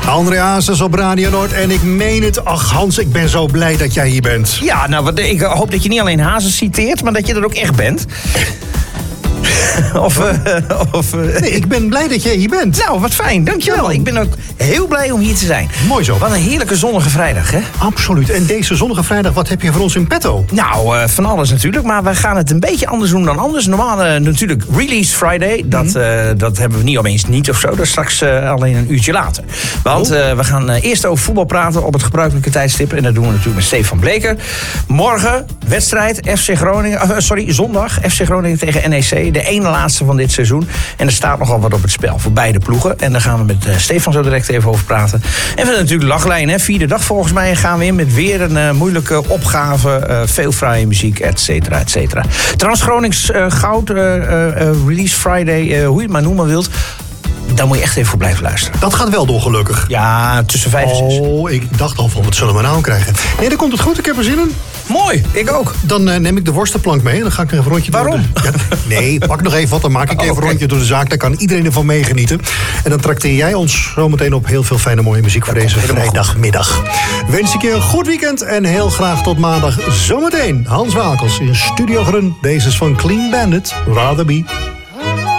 André Hazes op Radio Noord en ik meen het. Ach Hans, ik ben zo blij dat jij hier bent. Ja, nou, ik hoop dat je niet alleen Hazes citeert, maar dat je er ook echt bent. Nee, ik ben blij dat jij hier bent. Nou, wat fijn, dankjewel. Ja. Ik ben ook heel blij om hier te zijn. Mooi zo. Wat een heerlijke zonnige vrijdag, hè? Absoluut. En deze zonnige vrijdag, wat heb je voor ons in petto? Nou, van alles natuurlijk, maar we gaan het een beetje anders doen dan anders. Normaal natuurlijk Release Friday, dat hebben we niet opeens niet of zo. Dat is straks alleen een uurtje later. Want we gaan eerst over voetbal praten op het gebruikelijke tijdstip. En dat doen we natuurlijk met Stefan Bleker. Morgen wedstrijd FC Groningen, zondag FC Groningen tegen NEC. De ene laatste van dit seizoen. En er staat nogal wat op het spel voor beide ploegen. En daar gaan we met Stefan zo direct even over praten. En we natuurlijk Lachlijn, hè. 4e dag volgens mij gaan we in met weer een moeilijke opgave. Veel fraaie muziek, et cetera, et cetera. Trans Gronings Goud, Release Friday, hoe je het maar noemen wilt. Daar moet je echt even voor blijven luisteren. Dat gaat wel door, gelukkig. Ja, tussen 5 en 6. Oh, ik dacht al van, wat zullen we nou krijgen? Nee, dan komt het goed. Ik heb er zin in. Mooi, ik ook. Dan neem ik de worstenplank mee. Dan ga ik nog even een rondje Waarom? door. Nee, pak nog even wat. Dan maak ik even een rondje door de zaak. Daar kan iedereen ervan meegenieten. En dan trakteer jij ons zometeen op heel veel fijne mooie muziek voor deze vrijdagmiddag. Wens ik je een goed weekend en heel graag tot maandag. Zometeen Hans Wakels in Studio Grun. Deze is van Clean Bandit, Rather Be.